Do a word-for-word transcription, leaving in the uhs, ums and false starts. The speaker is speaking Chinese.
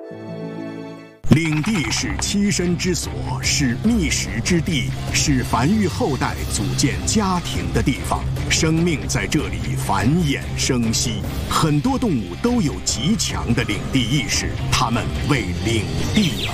领地是栖身之所，是觅食之地，是繁育后代、组建家庭的地方。生命在这里繁衍生息，很多动物都有极强的领地意识，它们为领地而